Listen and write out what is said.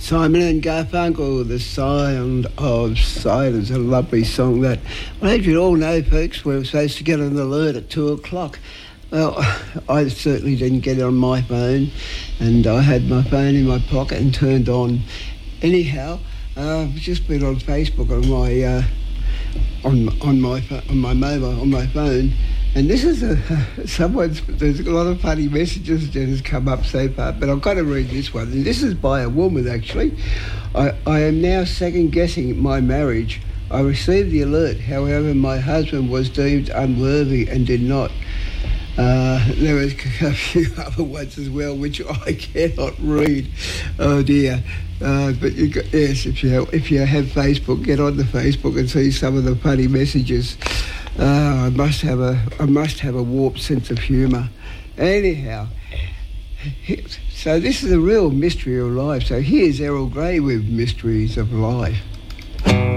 Simon and Garfunkel, The Sound of Silence, a lovely song that, well, as you all know, folks, we were supposed to get an alert at 2 o'clock. Well, I certainly didn't get it on my phone, and I had my phone in my pocket and turned on. Anyhow, I've just been on Facebook on my phone, and this is there's a lot of funny messages that has come up so far, but I've got to read this one, and this is by a woman actually. I am now second guessing my marriage. I received the alert, however my husband was deemed unworthy and did not. There was a few other ones as well, which I cannot read. Oh dear! But yes, if you have Facebook, get on the Facebook and see some of the funny messages. I must have a warped sense of humour. Anyhow, so this is a real mystery of life. So here's Errol Grey with Mysteries of Life.